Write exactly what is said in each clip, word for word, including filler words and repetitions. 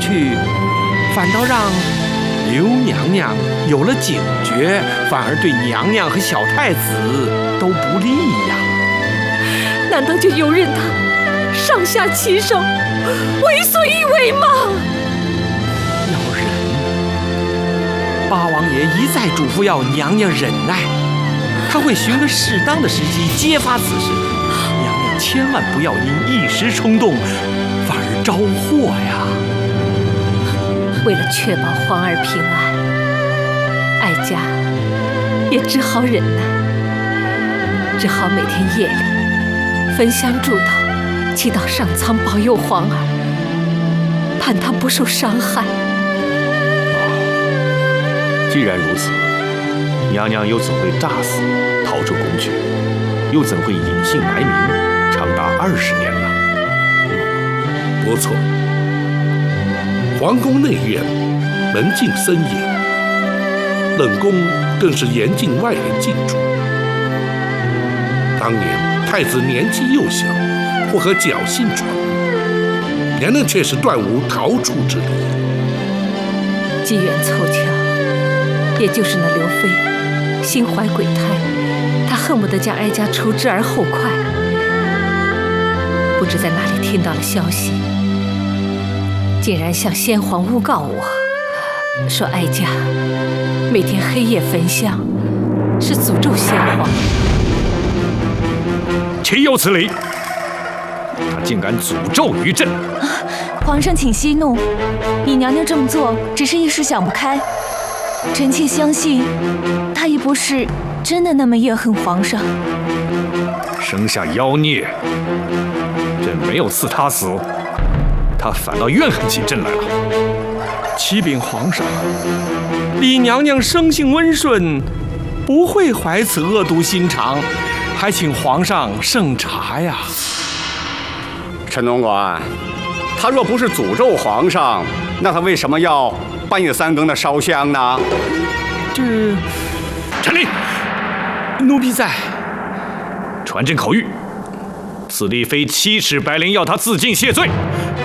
去，反倒让刘娘娘有了警觉，反而对娘娘和小太子都不利呀。 难道就由任他上下其手，为所欲为吗？ 要忍，八王爷一再嘱咐要娘娘忍耐，他会寻个适当的时机揭发此事。娘娘千万不要因一时冲动，反而招祸呀。 为了确保皇儿平安，哀家也只好忍耐，只好每天夜里焚香祝祷，祈祷上苍保佑皇儿，盼他不受伤害。 既然如此，娘娘又怎会诈死逃出宫去，又怎会隐姓埋名长达二十年呢？ 不错，皇宫内院门禁森严，冷宫更是严禁外人进出。当年太子年纪幼小，或和侥幸闯入，娘娘却是断无逃出之理。 机缘凑巧，也就是那刘妃心怀鬼胎，她恨不得将哀家除之而后快。不知在哪里听到了消息，竟然向先皇诬告我，说哀家每天黑夜焚香是诅咒先皇。 岂有此理！他竟敢诅咒于朕！ 啊，皇上请息怒，你娘娘这么做只是一时想不开。臣妾相信，她也不是真的那么怨恨皇上。 生下妖孽，朕没有赐他死，他反倒怨恨起朕来了。 启禀皇上，李娘娘生性温顺，不会怀此恶毒心肠，还请皇上圣察呀。 陈总管，他若不是诅咒皇上，那他为什么要半夜三更的烧香呢？ 这， 陈立， 奴婢在。 传朕口谕，此地非七尺白绫要他自尽谢罪。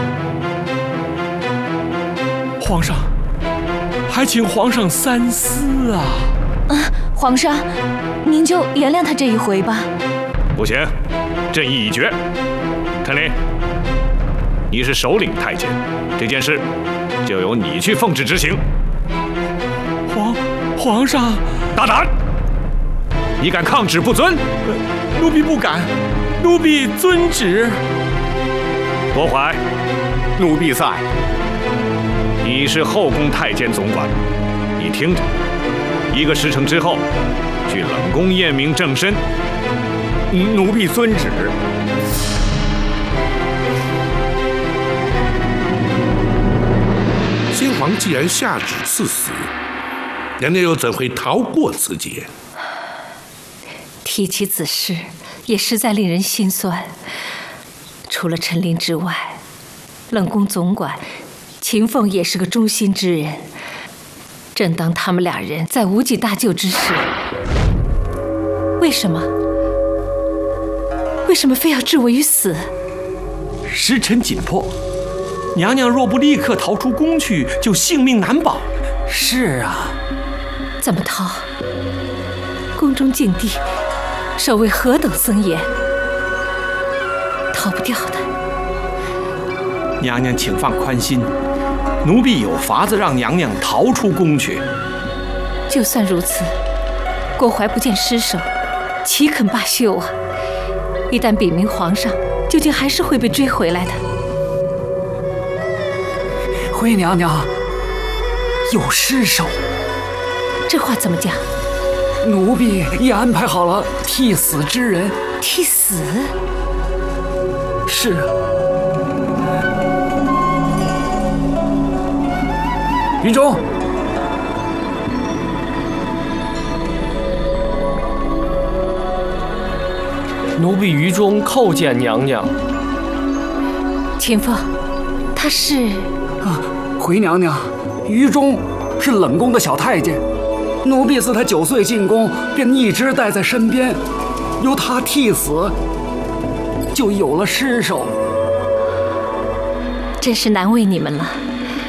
皇上，还请皇上三思啊！ 啊，皇上，您就原谅他这一回吧。 不行，朕意已决。陈琳，你是首领太监，这件事就由你去奉旨执行。 皇皇上， 大胆！你敢抗旨不遵？ 呃、奴婢不敢，奴婢遵旨。 多怀， 奴婢在。 你是后宫太监总管，你听着，一个时辰之后，去冷宫验明正身。 奴婢遵旨。 先皇既然下旨赐死，娘娘又怎会逃过此劫？ 提起此事，也实在令人心酸。除了陈琳之外，冷宫总管秦凤也是个忠心之人。正当他们俩人在无计搭救之时，为什么？为什么非要置我于死？ 时辰紧迫，娘娘若不立刻逃出宫去，就性命难保。是啊， 怎么逃？宫中禁地，守卫何等森严，逃不掉的。 娘娘请放宽心，奴婢有法子让娘娘逃出宫去。 就算如此，郭槐不见尸首，岂肯罢休啊？一旦禀明皇上，究竟还是会被追回来的。 回娘娘，有尸首。 这话怎么讲？ 奴婢已安排好了替死之人。 替死？ 是啊。于中， 奴婢于中叩见娘娘。 秦凤，他是…… 啊，回娘娘，于中是冷宫的小太监，奴婢自他九岁进宫，便一直带在身边，由他替死，就有了尸首。 真是难为你们了。